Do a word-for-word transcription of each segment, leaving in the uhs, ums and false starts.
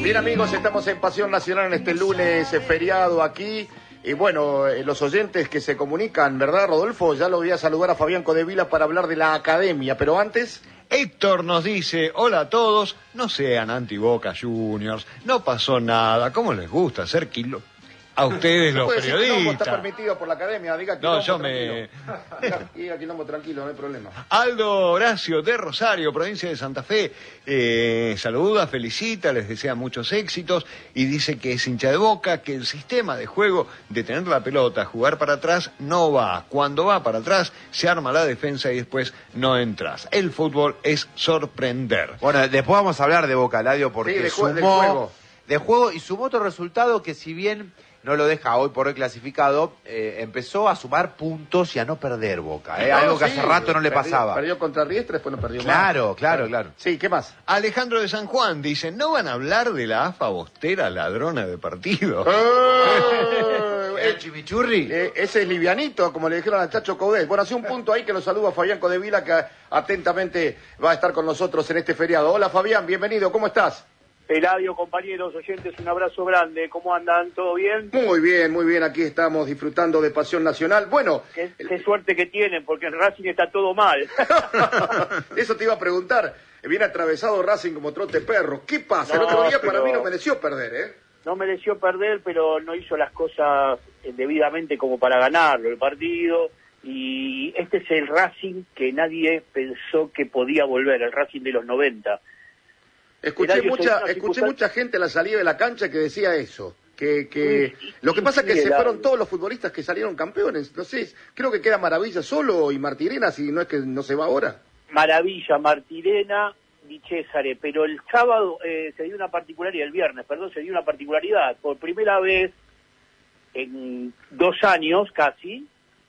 Bien, amigos, estamos en Pasión Nacional en este lunes eh, feriado aquí. Y bueno, eh, los oyentes que se comunican, ¿verdad, Rodolfo? Ya lo voy a saludar a Fabián Codevila para hablar de la academia, pero antes... Héctor nos dice, hola a todos, no sean anti-Boca Juniors, no pasó nada, ¿cómo les gusta hacer kilo? A ustedes los periodistas. Está permitido por la academia, diga no, yo me... Diga, diga quilombo tranquilo, no hay problema. Aldo Horacio de Rosario, provincia de Santa Fe, eh, saluda, felicita, les desea muchos éxitos y dice que es hincha de Boca, que el sistema de juego de tener la pelota, jugar para atrás, no va. Cuando va para atrás, se arma la defensa y después no entras. El fútbol es sorprender. Bueno, después vamos a hablar de Boca, Ladio, porque sí, de sumó... de juego. De juego y sumó otro resultado que, si bien no lo deja hoy por hoy clasificado, eh, empezó a sumar puntos y a no perder Boca, ¿eh? No, algo que sí, hace rato no le perdió, pasaba. Perdió contra Riestra, después no perdió claro, más. Claro, claro, Sí, ¿qué más? Alejandro de San Juan dice, ¿no van a hablar de la AFA Bostera ladrona de partido? Oh, ¿El chimichurri? Eh, ese es livianito, como le dijeron al Chacho Coudet. Bueno, hace un punto ahí que lo saludo a Fabián Codevila, que atentamente va a estar con nosotros en este feriado. Hola, Fabián, bienvenido, ¿cómo estás? Eladio, compañeros, oyentes, un abrazo grande. ¿Cómo andan? ¿Todo bien? Muy bien, muy bien. Aquí estamos disfrutando de Pasión Nacional. Bueno... Qué, qué suerte que tienen, porque en Racing está todo mal. Eso te iba a preguntar. Viene atravesado Racing como trote perro. ¿Qué pasa? No, el otro día pero... para mí no mereció perder, ¿eh? No mereció perder, pero no hizo las cosas debidamente como para ganarlo el partido. Y este es el Racing que nadie pensó que podía volver, el Racing de los noventa. Escuché mucha escuché mucha gente a la salida de la cancha que decía eso, que que sí, lo que pasa es que sí, se fueron todos los futbolistas que salieron campeones, no sé, creo que queda Maravilla solo y Martirena, si no es que no se va ahora. Maravilla, Martirena, Di Cesare, pero el sábado eh, se dio una particularidad, el viernes, perdón, se dio una particularidad, por primera vez en dos años casi,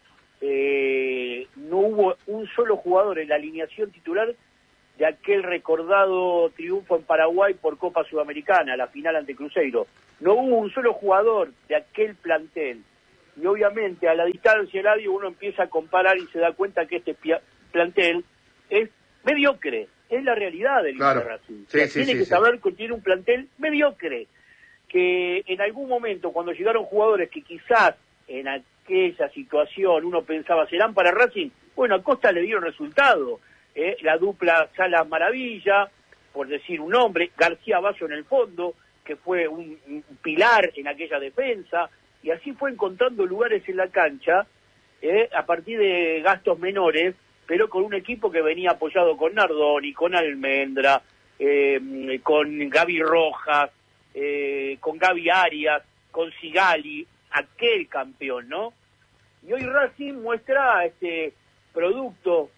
eh, no hubo un solo jugador en la alineación titular de aquel recordado triunfo en Paraguay por Copa Sudamericana, la final ante Cruzeiro. No hubo un solo jugador de aquel plantel. Y obviamente a la distancia, Eladio, uno empieza a comparar y se da cuenta que este plantel es mediocre. Es la realidad del claro. Racing. Sí, sí, tiene sí, que sí. saber que tiene un plantel mediocre. Que en algún momento, cuando llegaron jugadores que quizás en aquella situación uno pensaba, ¿serán para Racing? Bueno, a Costa le dieron resultado. Eh, la dupla Salas Maravilla, por decir un nombre, García Bayo en el fondo, que fue un, un pilar en aquella defensa, y así fue encontrando lugares en la cancha, eh, a partir de gastos menores, pero con un equipo que venía apoyado con Nardoni, con Almendra, eh, con Gaby Rojas, eh, con Gaby Arias, con Sigali, aquel campeón, ¿no? Y hoy Racing muestra este producto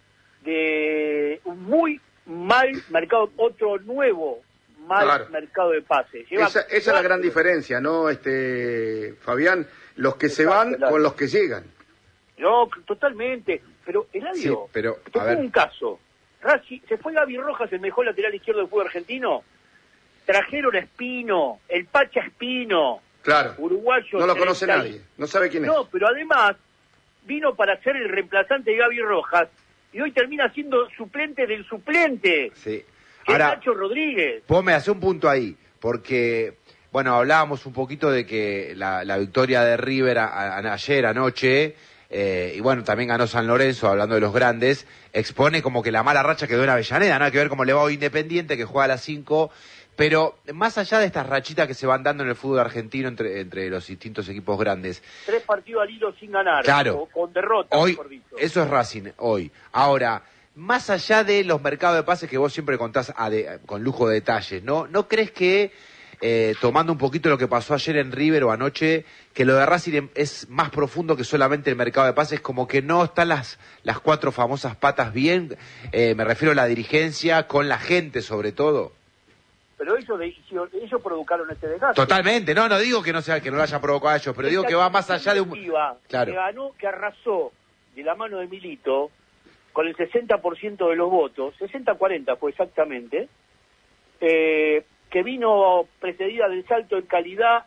de un muy mal mercado, otro nuevo mal claro. mercado de pases. Lleva esa, esa es la gran diferencia, ¿no, este Fabián? Los que Exacto, se van claro. con los que llegan. No, totalmente. Pero, Eladio, sí, pero, te pongo un caso. Racing, se fue Gaby Rojas, el mejor lateral izquierdo del fútbol argentino. Trajeron a Espino, el Pacha Espino. Claro. Uruguayo. No lo conoce nadie, no sabe quién es. No, pero además vino para ser el reemplazante de Gaby Rojas. Y hoy termina siendo suplente del suplente. Sí. Que Ahora, es Nacho Rodríguez. Vos me hace un punto ahí, porque, bueno, hablábamos un poquito de que la, la victoria de River a, a, ayer, anoche, eh, y bueno, también ganó San Lorenzo, hablando de los grandes, expone como que la mala racha quedó en Avellaneda, nada que ver cómo le va hoy Independiente, que juega a las cinco, pero más allá de estas rachitas que se van dando en el fútbol argentino entre, entre los distintos equipos grandes. Tres partidos al hilo sin ganar, claro, o con derrota, hoy, mejor dicho. Eso es Racing, hoy. Ahora, más allá de los mercados de pases que vos siempre contás a de, con lujo de detalles, ¿no? ¿No crees que, eh, tomando un poquito lo que pasó ayer en River o anoche, que lo de Racing es más profundo que solamente el mercado de pases, como que no están las, las cuatro famosas patas bien? Eh, me refiero a la dirigencia, con la gente sobre todo. Pero ellos, ellos provocaron este desgaste. Totalmente, no, no digo que no sea que no lo haya provocado a ellos, pero Esta digo que va más allá de un... Claro. Que ganó, que arrasó de la mano de Milito, con el sesenta por ciento de los votos, sesenta a cuarenta fue exactamente, eh, que vino precedida del salto en calidad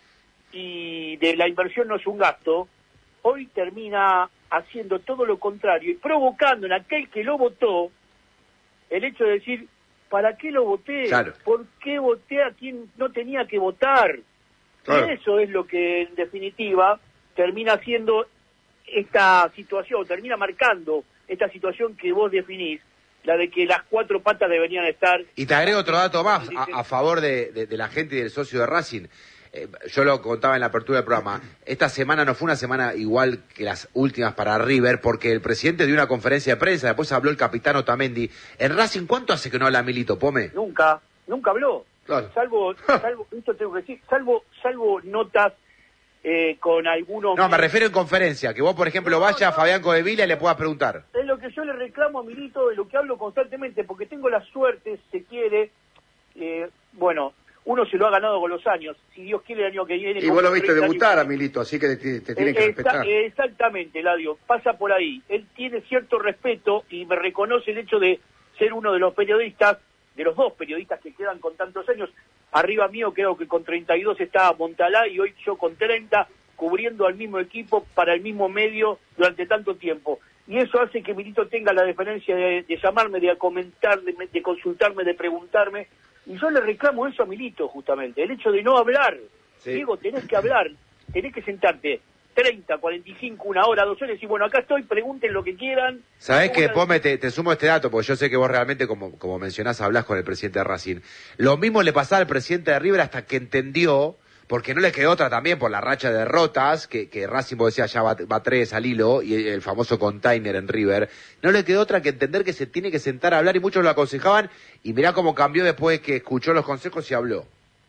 y de la inversión no es un gasto, hoy termina haciendo todo lo contrario y provocando en aquel que lo votó el hecho de decir, ¿para qué lo voté? Claro. ¿Por qué voté a quien no tenía que votar? Claro. Y eso es lo que, en definitiva, termina siendo esta situación, termina marcando esta situación que vos definís, la de que las cuatro patas deberían estar... Y te agrego otro dato más a, a favor de, de, de la gente y del socio de Racing. Eh, yo lo contaba en la apertura del programa. Esta semana no fue una semana igual que las últimas para River, porque el presidente dio una conferencia de prensa, después habló el capitán Otamendi. En Racing, ¿cuánto hace que no habla Milito, Pome? Nunca, nunca habló. Claro. Salvo, salvo, esto tengo que decir, salvo, salvo notas eh, con algunos... No, me refiero en conferencia, que vos, por ejemplo, No, vayas no. a Fabián Codevila y le puedas preguntar. Es lo que yo le reclamo a Milito, de lo que hablo constantemente, porque tengo la suerte, se quiere, eh, bueno, uno se lo ha ganado con los años, si Dios quiere el año que viene... Y vos lo viste debutar años, a Milito, así que te, te tienen que eh, respetar. exa- exactamente, Eladio, pasa por ahí. Él tiene cierto respeto y me reconoce el hecho de ser uno de los periodistas, de los dos periodistas que quedan con tantos años. Arriba mío creo que con treinta y dos está Montalá y hoy yo con treinta, cubriendo al mismo equipo para el mismo medio durante tanto tiempo. Y eso hace que Milito tenga la deferencia de, de llamarme, de comentar, de, de consultarme, de preguntarme. Y yo le reclamo eso a Milito, justamente, el hecho de no hablar. Sí. Diego, tenés que hablar, tenés que sentarte treinta, cuarenta y cinco, una hora, dos horas y decir, bueno, acá estoy, pregunten lo que quieran. ¿Sabés qué, Una- Pome? Te, te sumo este dato, porque yo sé que vos realmente, como, como mencionás, hablás con el presidente de Racing. Lo mismo le pasaba al presidente de River hasta que entendió, porque no le quedó otra también por la racha de derrotas, que, que Racing, vos decías, ya va, va tres al hilo, y el, el famoso container en River. No le quedó otra que entender que se tiene que sentar a hablar, y muchos lo aconsejaban, y mirá cómo cambió después de que escuchó los consejos y habló.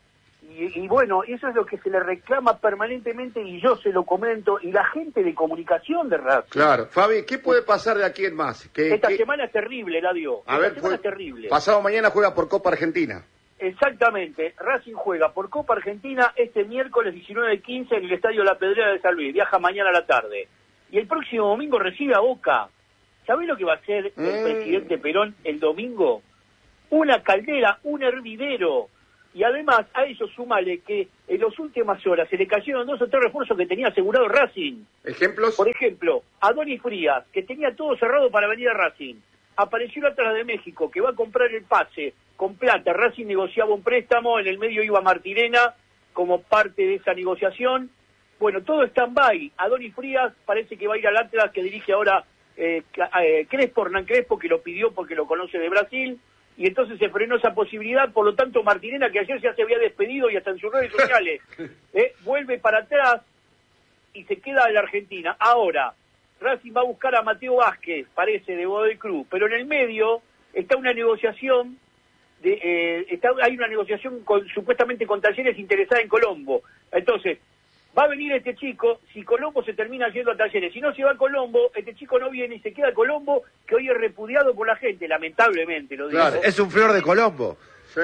Y, y bueno, eso es lo que se le reclama permanentemente y yo se lo comento, y la gente de comunicación de Racing. Claro. Fabi, ¿qué puede pasar de aquí en más? ¿Qué, Esta qué- semana es terrible, Eladio. A Esta ver, semana fue- es terrible. pasado mañana juega por Copa Argentina. Exactamente, Racing juega por Copa Argentina este miércoles diecinueve quince en el Estadio La Pedrera de San Luis, viaja mañana a la tarde. Y el próximo domingo recibe a Boca. ¿Sabés lo que va a hacer el Mm. presidente Perón el domingo? Una caldera, un hervidero. Y además a eso súmale que en las últimas horas se le cayeron dos o tres refuerzos que tenía asegurado Racing. ¿Ejemplos? Por ejemplo, Adonis Frías, que tenía todo cerrado para venir a Racing. Apareció el Atlas de México, que va a comprar el pase con plata. Racing negociaba un préstamo, en el medio iba Martirena como parte de esa negociación. Bueno, todo está en stand-by. Adonis Frías parece que va a ir al Atlas, que dirige ahora eh, eh, Crespo, Hernán Crespo, que lo pidió porque lo conoce de Brasil. Y entonces se frenó esa posibilidad, por lo tanto Martirena, que ayer ya se había despedido y hasta en sus redes sociales, eh, vuelve para atrás y se queda en la Argentina. Ahora, Racing va a buscar a Mateo Vázquez, parece, de Godoy Cruz, pero en el medio está una negociación, de, eh, está, hay una negociación con, supuestamente con Talleres interesada en Colombo. Entonces, va a venir este chico, si Colombo se termina yendo a Talleres, si no se va a Colombo, este chico no viene y se queda a Colombo, que hoy es repudiado por la gente, lamentablemente lo digo. Claro. Es un flor de Colombo. Sí.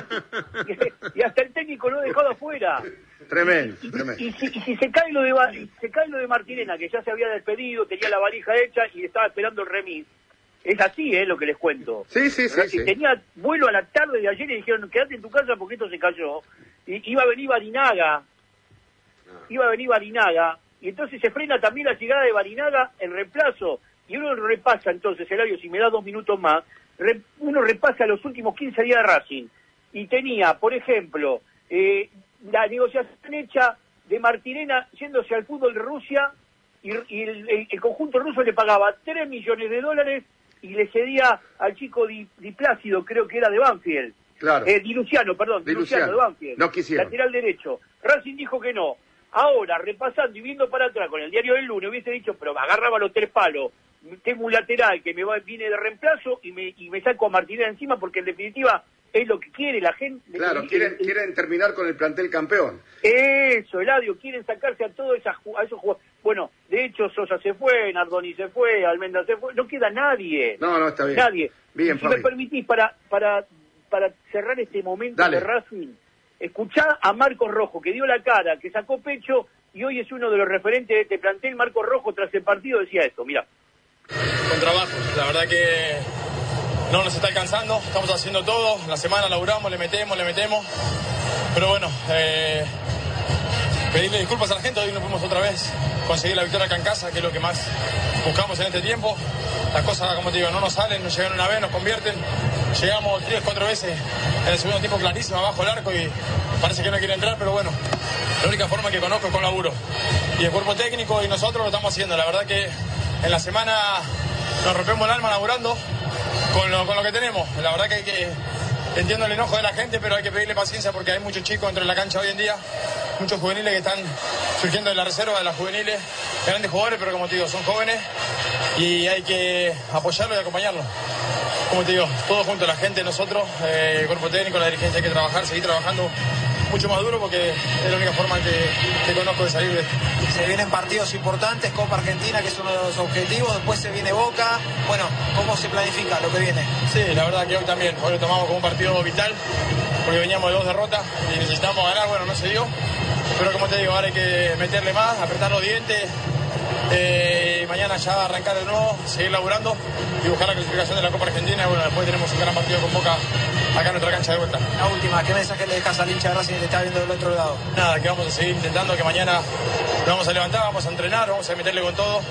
Y hasta el técnico lo ha dejado afuera. Tremendo, Y, tremendo. y si, y si se cae lo de Ba- y se cae lo de Martirena, que ya se había despedido, tenía la valija hecha y estaba esperando el remis. Es así, eh, lo que les cuento. Sí, sí, sí, Racing sí. tenía vuelo a la tarde de ayer y dijeron, quédate en tu casa porque esto se cayó. Y iba a venir Barinaga, iba a venir Barinaga, y entonces se frena también la llegada de Barinaga, el reemplazo, y uno repasa entonces, Eladio, si me da dos minutos más, re- uno repasa los últimos quince días de Racing, y tenía, por ejemplo, eh, la negociación hecha de Martirena yéndose al fútbol de Rusia, y, y el, el- el conjunto ruso le pagaba tres millones de dólares y le cedía al chico Di, Di Plácido, creo que era de Banfield. Claro. Eh, Di Luciano, perdón, Di Di Luciano, Luciano. de Banfield. No quisieron. Lateral derecho. Racing dijo que no. Ahora, repasando y viendo para atrás con el diario del lunes, hubiese dicho, pero agarraba los tres palos. Tengo un lateral que me va, viene de reemplazo y me, y me saco a Martínez encima porque en definitiva es lo que quiere la gente. Claro, el- quieren, el- quieren terminar con el plantel campeón. Eso, Eladio, quieren sacarse a todos esas, ju- a esos jugadores. Bueno, de hecho Sosa se fue, Nardoni se fue, Almendra se fue, no queda nadie. No, no, está bien. Nadie. Bien, Y si Fabi. me permitís, para, para, para cerrar este momento Dale. de Racing, escuchá a Marcos Rojo, que dio la cara, que sacó pecho, y hoy es uno de los referentes de este plantel. Marcos Rojo, tras el partido, decía esto, mira. Con trabajo, la verdad que no nos está alcanzando, estamos haciendo todo, la semana laburamos, le metemos, le metemos, pero bueno, eh, pedirle disculpas a la gente, hoy no fuimos otra vez conseguir la victoria acá en casa, que es lo que más buscamos en este tiempo. Las cosas, como te digo, no nos salen, nos llegan una vez, nos convierten, llegamos tres, cuatro veces en el segundo tiempo clarísimo abajo el arco y parece que no quiere entrar, pero bueno, la única forma que conozco es con laburo. Y el cuerpo técnico y nosotros lo estamos haciendo. La verdad que en la semana nos rompemos el alma laburando con lo, con lo que tenemos. La verdad que hay que... Entiendo el enojo de la gente, pero hay que pedirle paciencia porque hay muchos chicos dentro de la cancha hoy en día, muchos juveniles que están surgiendo de la reserva, de las juveniles, grandes jugadores, pero como te digo, son jóvenes y hay que apoyarlos y acompañarlos. Como te digo, todos juntos, la gente, nosotros, eh, el cuerpo técnico, la dirigencia, hay que trabajar, seguir trabajando mucho más duro porque es la única forma que, que conozco de salir de esto. Se vienen partidos importantes, Copa Argentina, que es uno de los objetivos, después se viene Boca. Bueno, ¿cómo se planifica lo que viene? Sí, la verdad que hoy también, hoy lo tomamos como un partido vital, porque veníamos de dos derrotas y necesitamos ganar, bueno, no se dio, pero como te digo, ahora hay que meterle más, apretar los dientes, eh, mañana ya arrancar de nuevo, seguir laburando y buscar la clasificación de la Copa Argentina y bueno, después tenemos un gran partido con Boca acá en nuestra cancha de vuelta. La última, ¿qué mensaje le dejas al hincha de Racing que te está viendo del otro lado? Nada, que vamos a seguir intentando, que mañana nos vamos a levantar, vamos a entrenar, vamos a meterle con todo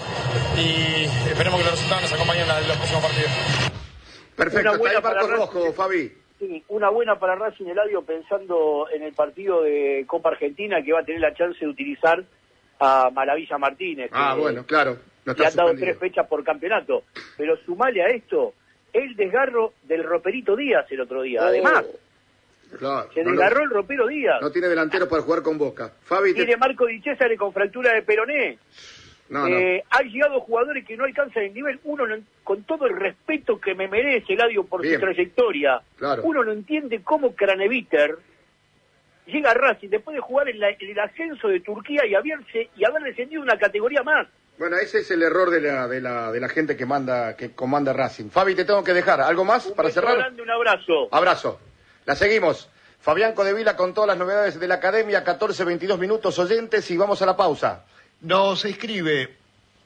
y esperemos que los resultados nos acompañen en los próximos partidos. Perfecto, Una buena está ahí Marco para Rojo, Racing. Fabi. Sí, una buena para Racing, Eladio, pensando en el partido de Copa Argentina que va a tener la chance de utilizar a Maravilla Martínez. Ah, que bueno, claro. No le está han dado suspendido. tres fechas por campeonato. Pero sumale a esto el desgarro del Roperito Díaz el otro día. Oh, Además, claro, se no, desgarró no, el Ropero Díaz. no tiene delantero para jugar con Boca. Fabi, te... Tiene Marco Di Cesare con fractura de peroné. no, Eh, han llegado jugadores que no alcanzan el nivel. Uno, no- con todo el respeto que me merece Eladio por Bien. su trayectoria, Claro. uno no entiende cómo Craneviter llega a Racing después de jugar en, la- en el ascenso de Turquía y haberse y haber descendido una categoría más. no. Bueno, ese es el error de la, de la, de la gente que manda, que comanda Racing. Fabi, te tengo que dejar. ¿Algo más Un para beso cerrar? grande, un abrazo. Abrazo. La seguimos. Fabián Codevila con todas las novedades de la academia, catorce, veintidós minutos oyentes y vamos a la pausa. Nos escribe...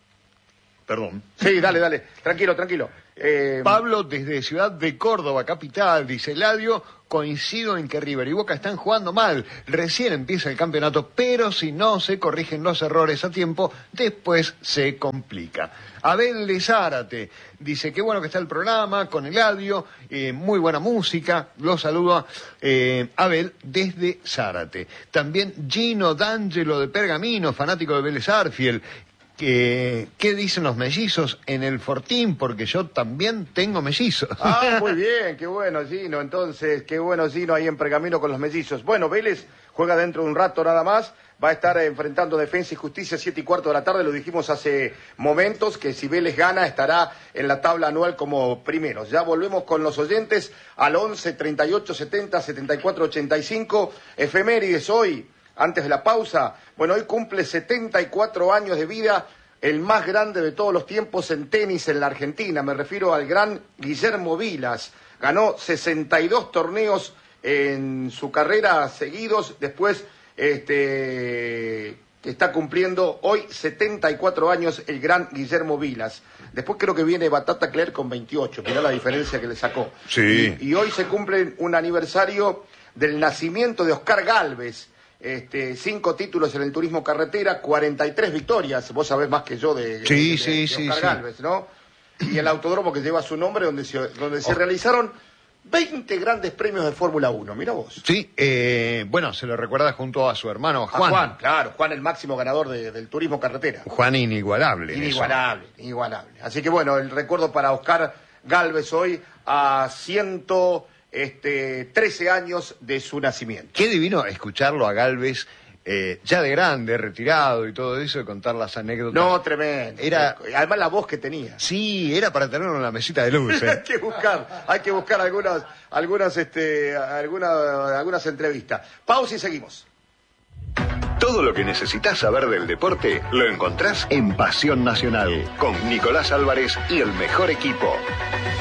Perdón. Sí, dale, dale. Tranquilo, tranquilo. Eh, Pablo desde Ciudad de Córdoba, capital, dice Eladio, coincido en que River y Boca están jugando mal. Recién empieza el campeonato, pero si no se corrigen los errores a tiempo, después se complica. Abel de Zárate dice, qué bueno que está el programa con Eladio, eh, muy buena música, lo saluda eh, Abel desde Zárate. También Gino D'Angelo de Pergamino, fanático de Vélez Arfiel. Que, ¿Qué dicen los mellizos en el Fortín? Porque yo también tengo mellizos. Ah, muy bien, qué bueno Gino, entonces, qué bueno Gino ahí en Pergamino con los mellizos. Bueno, Vélez juega dentro de un rato nada más, va a estar enfrentando Defensa y Justicia siete y cuarto de la tarde, lo dijimos hace momentos, que si Vélez gana estará en la tabla anual como primeros. Ya volvemos con los oyentes al once, treinta y ocho, setenta, setenta y cuatro, ochenta y cinco, efemérides hoy. Antes de la pausa, bueno, hoy cumple setenta y cuatro años de vida, el más grande de todos los tiempos en tenis en la Argentina. Me refiero al gran Guillermo Vilas. Ganó sesenta y dos torneos en su carrera seguidos. Después, este, está cumpliendo hoy setenta y cuatro años el gran Guillermo Vilas. Después creo que viene Batata Cler con veintiocho. Mirá la diferencia que le sacó. Sí. Y, y hoy se cumple un aniversario del nacimiento de Oscar Gálvez. Este, cinco títulos en el turismo carretera, cuarenta y tres victorias, vos sabés más que yo de, Sí, de, sí, de sí, Oscar sí. Gálvez, ¿no? Y el autódromo que lleva su nombre, donde se, donde se realizaron veinte grandes premios de Fórmula uno, mira vos. Sí, eh, bueno, se lo recuerda junto a su hermano A Juan. Juan, claro, Juan el máximo ganador de- del turismo carretera. Juan inigualable. en eso. Inigualable, inigualable. Así que bueno, el recuerdo para Oscar Gálvez hoy a ciento trece años de su nacimiento. Qué divino escucharlo a Gálvez, eh, ya de grande, retirado y todo eso, y contar las anécdotas. No, tremendo. Era- Además la voz que tenía. Sí, era para tenerlo en la mesita de luz. hay ¿eh? que buscar, hay que buscar algunas, algunas, este, alguna- algunas entrevistas. Pausa y seguimos. Todo lo que necesitas saber del deporte lo encontrás en Pasión Nacional con Nicolás Álvarez y el mejor equipo.